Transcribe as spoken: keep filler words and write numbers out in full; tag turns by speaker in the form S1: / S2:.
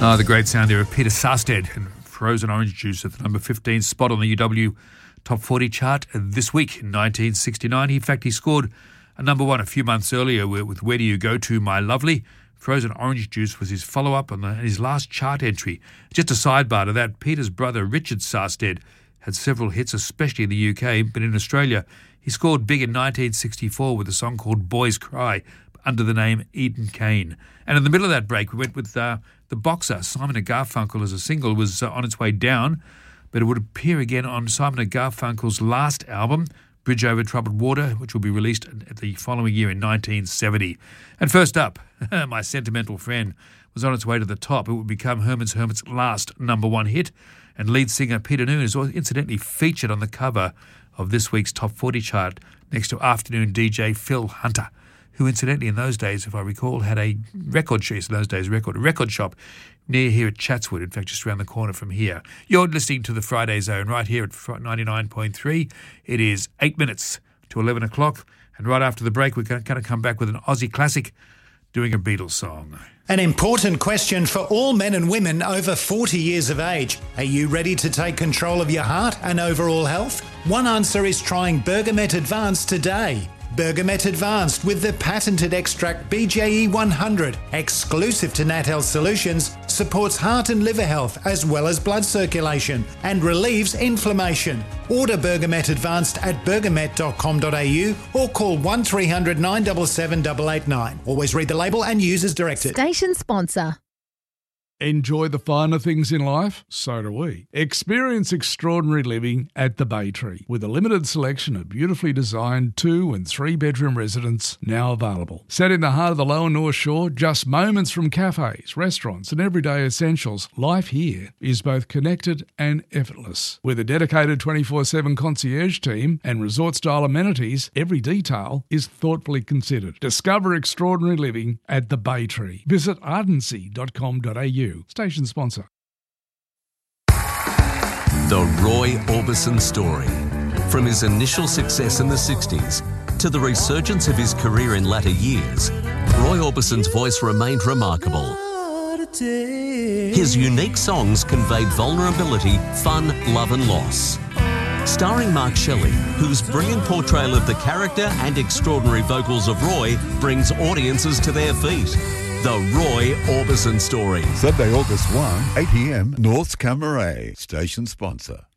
S1: Ah, the great sound there of Peter Sarstedt and Frozen Orange Juice at the number fifteen spot on the U W Top forty chart this week in nineteen sixty-nine. In fact, he scored a number one a few months earlier with Where Do You Go To, My Lovely. Frozen Orange Juice was his follow-up on the, his last chart entry. Just a sidebar to that, Peter's brother Richard Sarstedt had several hits, especially in the U K, but in Australia he scored big in nineteen sixty-four with a song called Boys Cry under the name Eden Kane. And in the middle of that break, we went with uh, The Boxer. Simon and Garfunkel as a single was uh, on its way down, but it would appear again on Simon and Garfunkel's last album, Bridge Over Troubled Water, which will be released the following year in nineteen seventy. And first up, My Sentimental Friend was on its way to the top. It would become Herman's Hermits' last number one hit, and lead singer Peter Noone is incidentally featured on the cover of this week's Top forty chart next to afternoon D J Phil Hunter, who incidentally in those days, if I recall, had a record shop, in those days, record, a record shop near here at Chatswood, in fact, just around the corner from here. You're listening to the Friday Zone right here at ninety-nine point three. It is eight minutes to eleven o'clock, and right after the break, we're going to come back with an Aussie classic doing a Beatles song.
S2: An important question for all men and women over forty years of age. Are you ready to take control of your heart and overall health? One answer is trying Bergamet Advanced today. Bergamet Advanced with the patented extract B J E one hundred, exclusive to Nat Health Solutions, supports heart and liver health as well as blood circulation and relieves inflammation. Order Bergamet Advanced at bergamet dot com dot a u or call one three hundred nine seven seven eight eight nine. Always read the label and use as directed.
S3: Station sponsor.
S4: Enjoy the finer things in life? So do we. Experience extraordinary living at the Bay Tree with a limited selection of beautifully designed two and three bedroom residences now available. Set in the heart of the Lower North Shore, just moments from cafes, restaurants and everyday essentials, life here is both connected and effortless. With a dedicated twenty-four seven concierge team and resort-style amenities, every detail is thoughtfully considered. Discover extraordinary living at the Bay Tree. Visit ardency dot com dot a u. Station sponsor.
S5: The Roy Orbison story. From his initial success in the sixties to the resurgence of his career in latter years, Roy Orbison's voice remained remarkable. His unique songs conveyed vulnerability, fun, love and loss. Starring Mark Shelley, whose brilliant portrayal of the character and extraordinary vocals of Roy brings audiences to their feet. The Roy Orbison story.
S6: Sunday, August first, eight p m, North Camaray. Station sponsor.